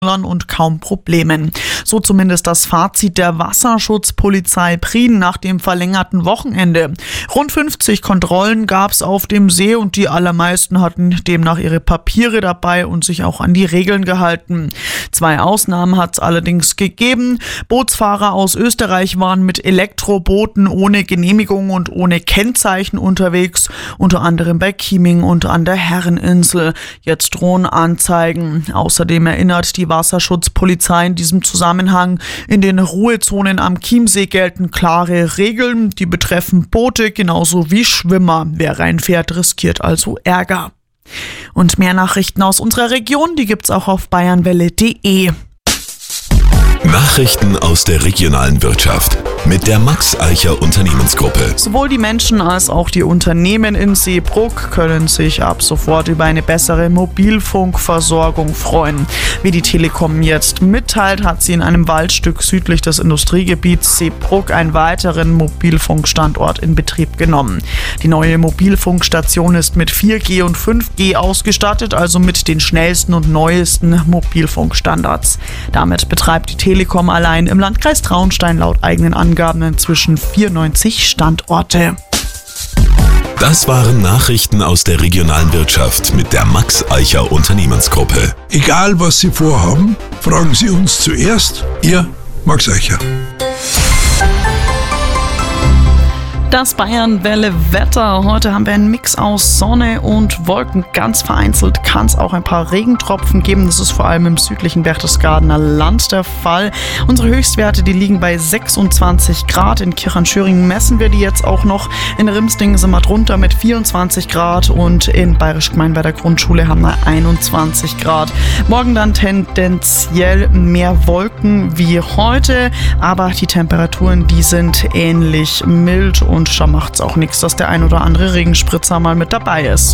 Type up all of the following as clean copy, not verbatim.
und kaum Problemen. So zumindest das Fazit der Wasserschutzpolizei Prien nach dem verlängerten Wochenende. Rund 50 Kontrollen gab es auf dem See und die allermeisten hatten demnach ihre Papiere dabei und sich auch an die Regeln gehalten. 2 Ausnahmen hat es allerdings gegeben. Bootsfahrer aus Österreich waren mit Elektrobooten ohne Genehmigung und ohne Kennzeichen unterwegs, unter anderem bei Chieming und an der Herreninsel. Jetzt drohen Anzeigen. Außerdem erinnert die Wasserschutzpolizei in diesem Zusammenhang: In den Ruhezonen am Chiemsee gelten klare Regeln, die betreffen Boote genauso wie Schwimmer. Wer reinfährt, riskiert also Ärger. Und mehr Nachrichten aus unserer Region, die gibt's auch auf bayernwelle.de. Nachrichten aus der regionalen Wirtschaft mit der Max Eicher Unternehmensgruppe. Sowohl die Menschen als auch die Unternehmen in Seebrugg können sich ab sofort über eine bessere Mobilfunkversorgung freuen. Wie die Telekom jetzt mitteilt, hat sie in einem Waldstück südlich des Industriegebiets Seebrugg einen weiteren Mobilfunkstandort in Betrieb genommen. Die neue Mobilfunkstation ist mit 4G und 5G ausgestattet, also mit den schnellsten und neuesten Mobilfunkstandards. Damit betreibt die Telekom allein im Landkreis Traunstein laut eigenen Angaben inzwischen 94 Standorte. Das waren Nachrichten aus der regionalen Wirtschaft mit der Max Eicher Unternehmensgruppe. Egal was Sie vorhaben, fragen Sie uns zuerst. Ihr Max Eicher. Das Bayernwelle-Wetter. Heute haben wir einen Mix aus Sonne und Wolken. Ganz vereinzelt kann es auch ein paar Regentropfen geben. Das ist vor allem im südlichen Berchtesgadener Land der Fall. Unsere Höchstwerte, die liegen bei 26 Grad. In Kirchanschöring messen wir die jetzt auch noch. In Rimsdingen sind wir drunter mit 24 Grad und in Bayerisch Gmein bei der Grundschule haben wir 21 Grad. Morgen dann tendenziell mehr Wolken wie heute, aber die Temperaturen, die sind ähnlich mild und da macht es auch nichts, dass der ein oder andere Regenspritzer mal mit dabei ist.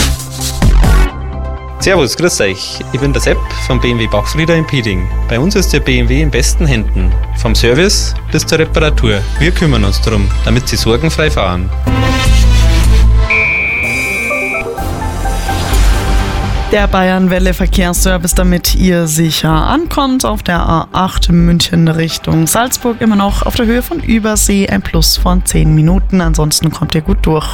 Servus, grüß euch. Ich bin der Sepp vom BMW Bachfrieder in Pieding. Bei uns ist der BMW in besten Händen. Vom Service bis zur Reparatur. Wir kümmern uns darum, damit Sie sorgenfrei fahren. Der Bayernwelle Verkehrsservice, damit ihr sicher ankommt. Auf der A8 München Richtung Salzburg immer noch auf der Höhe von Übersee ein Plus von 10 Minuten. Ansonsten kommt ihr gut durch.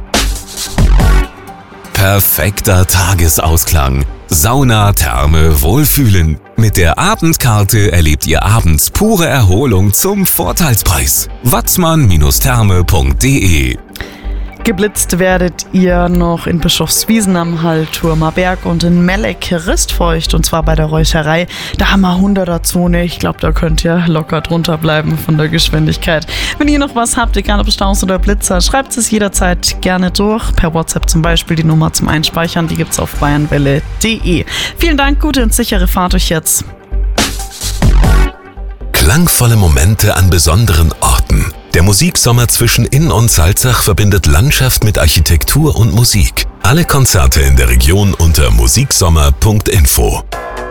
Perfekter Tagesausklang. Sauna, Therme, Wohlfühlen. Mit der Abendkarte erlebt ihr abends pure Erholung zum Vorteilspreis. watzmann-therme.de. Geblitzt werdet ihr noch in Bischofswiesen am Hallturmer Berg und in Melleck ristfeucht, und zwar bei der Räucherei. Da haben wir 100er-Zone. Ich glaube, da könnt ihr locker drunter bleiben von der Geschwindigkeit. Wenn ihr noch was habt, egal ob Staus oder Blitzer, schreibt es jederzeit gerne durch. Per WhatsApp zum Beispiel die Nummer zum Einspeichern, die gibt's auf bayernwelle.de. Vielen Dank, gute und sichere Fahrt euch jetzt. Klangvolle Momente an besonderen Orten. Der Musiksommer zwischen Inn und Salzach verbindet Landschaft mit Architektur und Musik. Alle Konzerte in der Region unter musiksommer.info.